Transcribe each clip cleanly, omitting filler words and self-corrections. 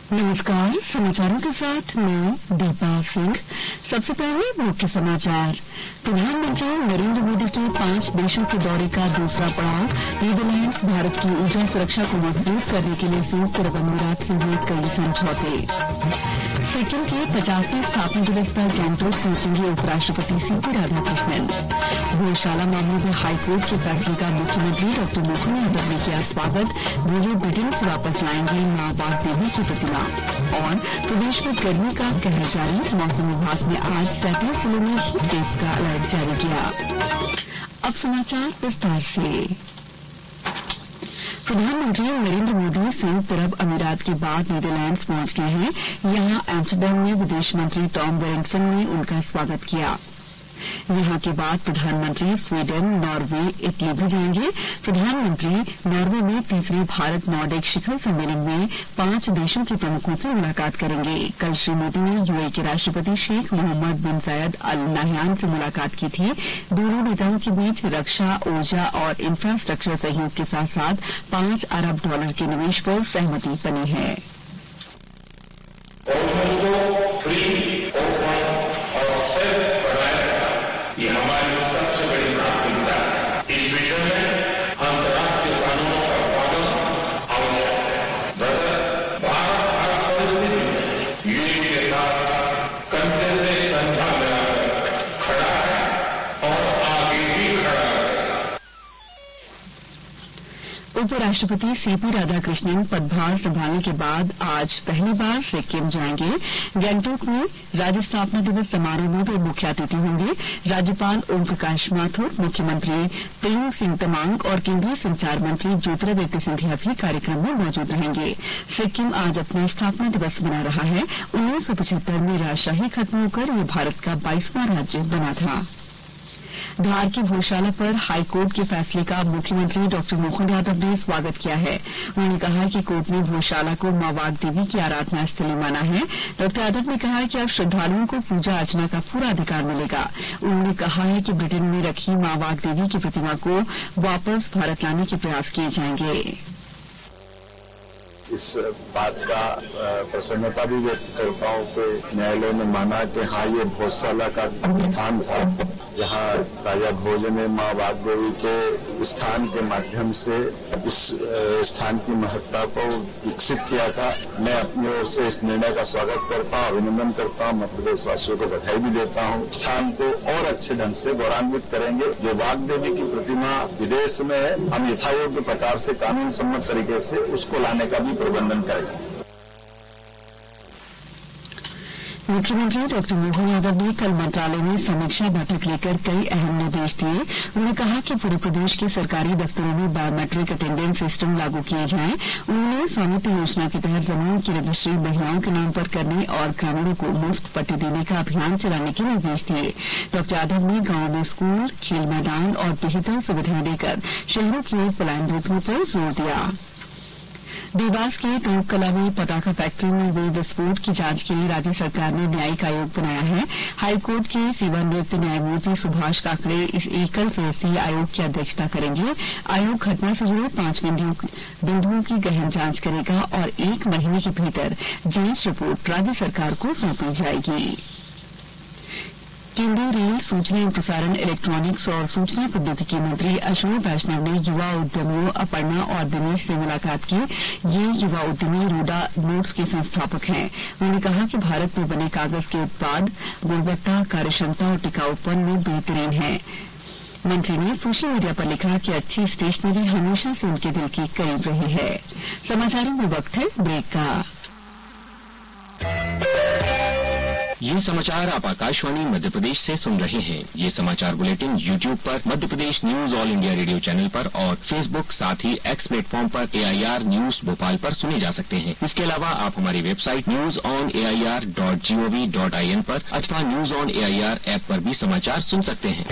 नमस्कार, समाचारों के साथ मैं दीपा सिंह। सबसे पहले मुख्य समाचार। प्रधानमंत्री नरेंद्र मोदी के 5 देशों के दौरे का दूसरा पड़ाव। नीदरलैंड्स भारत की ऊर्जा सुरक्षा को मजबूत करने के लिए संयुक्त अरब अमीरात से हुए कई समझौते। सिक्किम के 50वें स्थापना दिवस पर गैंगटॉक पहुंचेंगे उपराष्ट्रपति सीपी राधाकृष्णन। गौशाला मामले में हाईकोर्ट के फैसले का मुख्यमंत्री डॉ मोहन यादव ने किया स्वागत। बोले ब्रिटेन से वापस लाएंगे मां बाग देवी की प्रतिमा। और प्रदेश में गर्मी का कहर जारी। मौसम विभाग ने आज 37 जिलों में हीट वेव का अलर्ट जारी किया। अब समाचार विस्तार से। प्रधानमंत्री नरेंद्र मोदी संयुक्त अरब अमीरात के बाद नीदरलैंड्स पहुंच गए हैं। यहां एम्स्टर्डम में विदेश मंत्री टॉम बेरेंसन ने उनका स्वागत किया। यहां के बाद प्रधानमंत्री स्वीडन, नॉर्वे, इटली भी जाएंगे। प्रधानमंत्री नॉर्वे में तीसरे भारत नॉर्डिक शिखर सम्मेलन में 5 देशों के प्रमुखों से मुलाकात करेंगे। कल श्री मोदी ने यूएई के राष्ट्रपति शेख मोहम्मद बिन जायद अल नाह्यान से मुलाकात की थी। दोनों नेताओं के बीच रक्षा, ऊर्जा और इंफ्रास्ट्रक्चर सहयोग के साथ साथ $5 अरब के निवेश पर सहमति बनी है। ये हमारी सबसे बड़ी प्राथमिकता है। इस विषय में अंतर्राष्ट्रीय कानूनों का पालन आवश्यक है। भारत हर परिस्थिति में यूएई के साथ कंधे से कंधा मिलाकर खड़ा है और आगे भी खड़ा रहेगा। उपराष्ट्रपति सीपी राधाकृष्णन पदभार संभालने के बाद आज पहली बार सिक्किम जाएंगे। गैंगटॉक में राज्य स्थापना दिवस समारोह में वे मुख्य अतिथि होंगे। राज्यपाल ओम प्रकाश माथुर, मुख्यमंत्री प्रेम सिंह तमांग और केंद्रीय संचार मंत्री ज्योतिरादित्य सिंधिया भी कार्यक्रम में मौजूद रहेंगे। सिक्किम आज अपना स्थापना दिवस मना रहा है। 1975 में राजशाही खत्म होकर यह भारत का 22वां राज्य बना था। धार की गौशाला पर हाईकोर्ट के फैसले का मुख्यमंत्री डॉ मोहन यादव ने स्वागत किया है। उन्होंने कहा कि कोर्ट ने गौशाला को मां बाग देवी की आराधना स्थली माना है। डॉ यादव ने कहा कि अब श्रद्धालुओं को पूजा अर्चना का पूरा अधिकार मिलेगा। उन्होंने कहा है कि ब्रिटेन में रखी मां बाग देवी की प्रतिमा को वापस भारत लाने के प्रयास किए जाएंगे। इस बात का प्रसन्नता भी व्यक्त करता हूं कि न्यायालय ने माना कि हाँ, ये गौशाला का स्थान था जहां राजा भोज ने मां बाग देवी के स्थान के माध्यम से इस स्थान की महत्ता को विकसित किया था। मैं अपनी ओर से इस निर्णय का स्वागत करता हूं, अभिनंदन करता हूं, मध्य प्रदेशवासियों को बधाई भी देता हूं। स्थान को और अच्छे ढंग से गौरवान्वित करेंगे। जो बाग देवी की प्रतिमा विदेश में है, हम यथायोग्य प्रकार से कानून सम्मत तरीके से उसको लाने का भी प्रबंधन करेंगे। मुख्यमंत्री डॉ मोहन यादव ने कल मंत्रालय में समीक्षा बैठक लेकर कई अहम निर्देश दिए। उन्होंने कहा कि पूरे प्रदेश के सरकारी दफ्तरों में बायोमेट्रिक अटेंडेंस सिस्टम लागू किए जाएं। उन्होंने स्वामित्व योजना के तहत जमीन की रजिस्ट्री महिलाओं के नाम पर करने और ग्रामीणों को मुफ्त पट्टे देने का अभियान चलाने के निर्देश दिए। डॉ यादव ने गांवों में स्कूल, खेल मैदान और बेहतर सुविधाएं देकर शहरों की ओर पलायन रोकने पर जोर दिया। देवास के टोंककला में पटाखा फैक्ट्री में हुए विस्फोट की जांच के लिए राज्य सरकार ने न्यायिक आयोग बनाया है। हाईकोर्ट के सेवानिवृत्त न्यायमूर्ति सुभाष काकड़े इस एकल सदस्यीय आयोग की अध्यक्षता करेंगे। आयोग घटना से जुड़े 5 बिंदुओं की गहन जांच करेगा और 1 महीने के भीतर जांच रिपोर्ट राज्य सरकार को सौंपी जाएगी। केंद्रीय रेल, सूचना एवं प्रसारण, इलेक्ट्रॉनिक्स और सूचना प्रौद्योगिकी मंत्री अश्विनी वैष्णव ने युवा उद्यमियों अपर्णा और दिनेश से मुलाकात की। ये युवा उद्यमी रोडा मोड्स के संस्थापक हैं। उन्होंने कहा कि भारत में बने कागज के उत्पाद गुणवत्ता, कार्यक्षमता और टिकाऊपन में बेहतरीन हैं। मंत्री ने सोशल मीडिया पर लिखा कि अच्छी स्टेशनरी हमेशा से उनके दिल के करीब रही है। समाचारों में वक्त है ब्रेक का। ये समाचार आप आकाशवाणी मध्य प्रदेश से सुन रहे हैं। ये समाचार बुलेटिन YouTube पर Madhya Pradesh news all India radio channel पर और Facebook साथ ही X प्लेटफॉर्म पर AIR न्यूज भोपाल पर सुने जा सकते हैं। इसके अलावा आप हमारी वेबसाइट newsonair.gov.in पर अथवा न्यूज ऑन AIR ऐप पर भी समाचार सुन सकते हैं।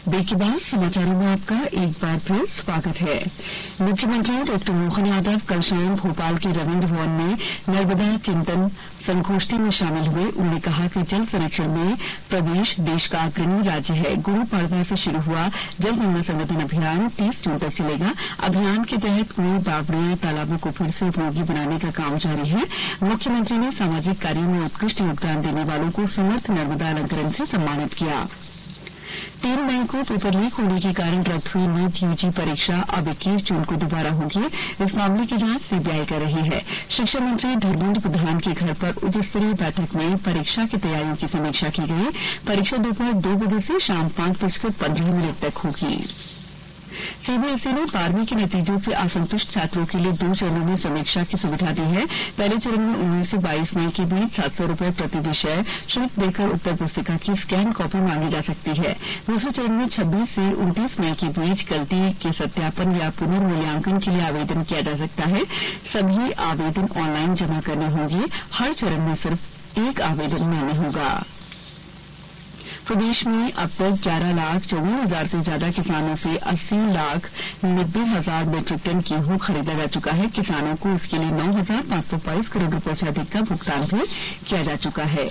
ब्रेक के बाद समाचारों में आपका एक बार फिर स्वागत है। मुख्यमंत्री डॉ मोहन यादव कल शाम भोपाल के रविन्द्र भवन में नर्मदा चिंतन संगोष्ठी में शामिल हुए। उन्होंने कहा कि जल संरक्षण में प्रदेश देश का अग्रणी राज्य है। गुरु पड़वा से शुरू हुआ जल गंगा संवर्धन अभियान 30 जून तक चलेगा। अभियान के तहत कुएं, बावड़ियां, तालाबों को फिर से उपयोगी बनाने का काम जारी है। मुख्यमंत्री ने सामाजिक कार्यों में उत्कृष्ट योगदान देने वालों को समर्थ नर्मदा अलंकरण से सम्मानित किया। 3 मई को पेपर लीक होने के कारण रद्द हुई नीट यूजी परीक्षा अब 21 जून को दोबारा होगी। इस मामले की जांच सीबीआई कर रही है। शिक्षा मंत्री धर्मेंद्र प्रधान के घर पर उच्च स्तरीय बैठक में परीक्षा की तैयारियों की समीक्षा की गई। परीक्षा दोपहर 2 बजे से शाम 5:15 तक होगी। सीबीएसई ने 12वीं के नतीजों से असंतुष्ट छात्रों के लिए 2 चरणों में समीक्षा की सुविधा दी है। पहले चरण में 19 से 22 मई के बीच 700 रुपये प्रति विषय शुल्क देकर उत्तर पुस्तिका की स्कैन कॉपी मांगी जा सकती है। दूसरे चरण में 26 से 29 मई के बीच गलती के सत्यापन या पुनर्मूल्यांकन के लिए आवेदन किया जा सकता है। सभी आवेदन ऑनलाइन जमा करने होंगे। हर चरण में सिर्फ एक आवेदन मान्य होगा। प्रदेश में अब तक 11,54,000 से ज्यादा किसानों से 80,90,000 मीट्रिक टन गेहूं खरीदा जा चुका है। किसानों को इसके लिए 9,522 करोड़ रुपये से अधिक का भुगतान भी किया जा चुका है।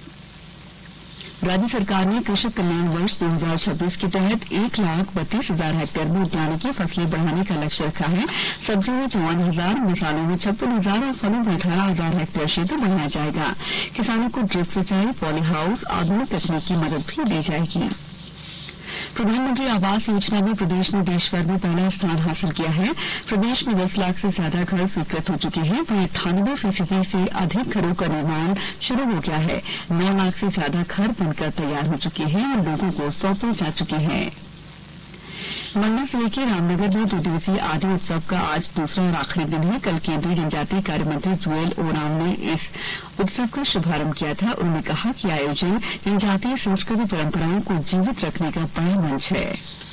राज्य सरकार ने कृषक कल्याण वर्ष 2026 के तहत 1,32,000 हेक्टेयर में उद्यानिकी फसलें बढ़ाने का लक्ष्य रखा है। सब्जियों में 54,000, मसालों में 56,000 और फलों में 18,000 हेक्टेयर क्षेत्र बढ़ाया जाएगा। किसानों को ड्रिप सिंचाई, पॉली हाउस, आधुनिक तकनीक की मदद भी दी जाएगी। प्रधानमंत्री आवास योजना में प्रदेश ने देशभर में पहला स्थान हासिल किया है। प्रदेश में 10 लाख से ज्यादा घर स्वीकृत हो चुके हैं। वहीं 98% से अधिक घरों का निर्माण शुरू हो गया है। 9 लाख से ज्यादा घर बनकर तैयार हो चुके हैं और लोगों को सौंपे जा चुके हैं। मंडला जिले के रामनगर में 2 दिवसीय आदि उत्सव का आज दूसरा और आखिरी दिन है। कल केंद्रीय जनजातीय कार्य मंत्री जुएल ओराम ने इस उत्सव का शुभारंभ किया था। उन्होंने कहा कि आयोजन जनजातीय संस्कृति परंपराओं को जीवित रखने का बड़ा मंच है।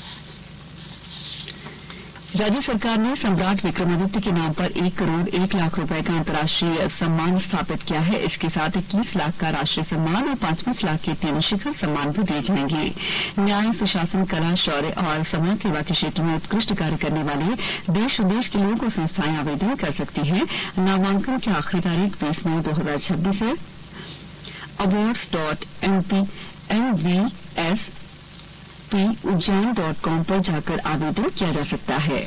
राज्य सरकार ने सम्राट विक्रमादित्य के नाम पर 1 करोड़ 1 लाख रुपए का अंतर्राष्ट्रीय सम्मान स्थापित किया है। इसके साथ 21 लाख का राष्ट्रीय सम्मान और 5-5 लाख के 3 शिखर सम्मान भी दिए जाएंगे। न्याय, सुशासन, कला, शौर्य और समाज सेवा के क्षेत्र में उत्कृष्ट कार्य करने वाले देश विदेश के लोगों को संस्थाएं आवेदन कर सकती हैं। नामांकन की आखिरी तारीख 20 मई 2026 है। awards.mvsp.ujjain.com पर जाकर आवेदन किया जा सकता है।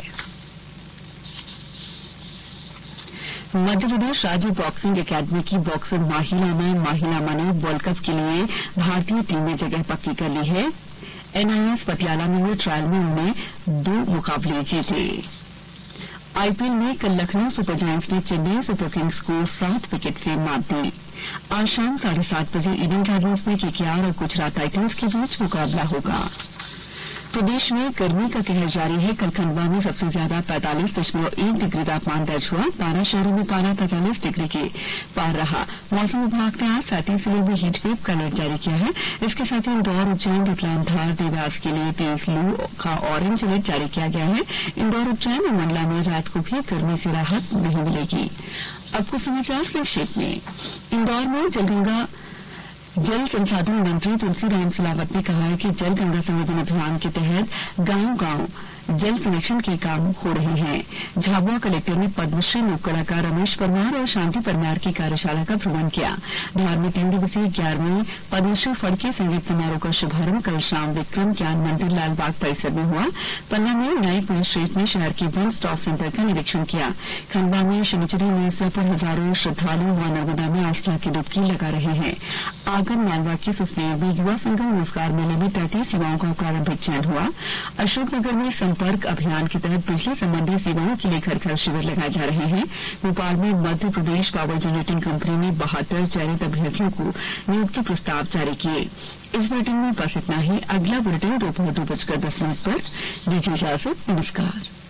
मध्य प्रदेश राज्य बॉक्सिंग अकादमी की बॉक्सर माहिलामा ने वर्ल्ड कप के लिए भारतीय टीम में जगह पक्की कर ली है। एनआईएस पटियाला में हुए ट्रायल में उन्होंने 2 मुकाबले जीते। आईपीएल में कल लखनऊ सुपर जायंट्स ने चेन्नई सुपर किंग्स को 7 विकेट से मात दी। आज शाम 7:30 बजे ईडन गार्डन्स में केकेआर और गुजरात टाइटंस के बीच मुकाबला होगा। प्रदेश में गर्मी का कहर जारी है। कल खंडवा में सबसे ज्यादा 45.1 डिग्री तापमान दर्ज हुआ। 12 शहरों में पारा 45 डिग्री के पार रहा। मौसम विभाग ने आज 37 जिलों में हीटवेव का अलर्ट जारी किया है। इसके साथ ही इंदौर, उज्जैन, रतलाम, धार, देवास के लिए तेज लू का ऑरेंज अलर्ट जारी किया गया है। इंदौर, उज्जैन और मंडला में रात को भी गर्मी से राहत नहीं मिलेगी। अब कुछ समाचार संक्षेप में। इंदौर में जल संसाधन मंत्री तुलसीराम सिलावट ने कहा है कि जल गंगा संवर्धन अभियान के तहत गांव-गांव जल संरक्षण के काम हो रहे हैं। झाबुआ कलेक्टर ने पद्मश्री लोक कलाकार रमेश परमार और शांति परमार की कार्यशाला का भ्रमण किया। धार में 3 दिवसीय 11वीं पद्मश्री फड़के संगीत समारोह का शुभारंभ कल शाम विक्रम ज्ञान मंदिर लालबाग परिसर में हुआ। पन्ना में न्यायिक मजिस्ट्रेट ने शहर के वन स्टॉप सेंटर का निरीक्षण किया। खंडवा में शनिचरी महोत्सव पर हजारों श्रद्धालु मां नर्मदा में आस्था की डुबकी लगा रहे हैं। आगर मालवा के सुसनेर में युवा संगम रोजगार मेले में 33 युवाओं का प्रारंभिक चयन हुआ। अशोकनगर में संपर्क अभियान के तहत बिजली संबंधी सेवाओं के लिए घर घर शिविर लगाए जा रहे हैं। भोपाल में Madhya Pradesh power generating company ने 72 चयनित अभ्यर्थियों को नियुक्ति प्रस्ताव जारी किए। इस बुलेटिन में बस इतना ही। अगला बुलेटिन दोपहर 2:10 पर। दीजिए इजाजत। नमस्कार।